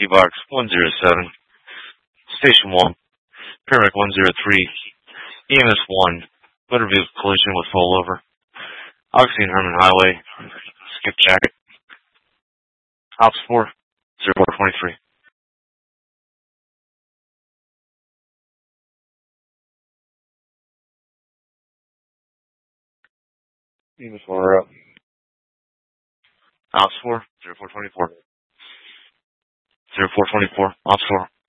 T-Box 107, Station 1, Paramedic 103, EMS 1, motor vehicle collision with rollover, Oxy and Herman Highway, skip jacket, Ops 4, 0423. EMS 4 up. Ops 4, 0424. 0424, Ops 4.